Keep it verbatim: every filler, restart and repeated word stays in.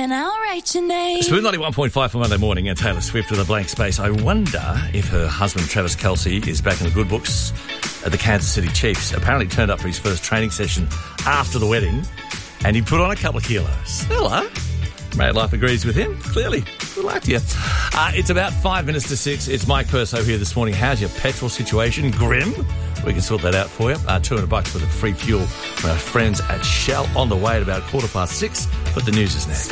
and I'll write your name. Smooth ninety-one point five for Monday morning, and Taylor Swift with a blank space. I wonder if her husband, Travis Kelce, is back in the good books at the Kansas City Chiefs. Apparently turned up for his first training session after the wedding, and he put on a couple of kilos. Hello. Mate Life agrees with him, clearly. Good luck to you. Uh, it's about five minutes to six. It's Mike Perso here this morning. How's your petrol situation? Grim? We can sort that out for you. Uh, two hundred bucks for the free fuel from our friends at Shell on the way at about quarter past six. But the news is next.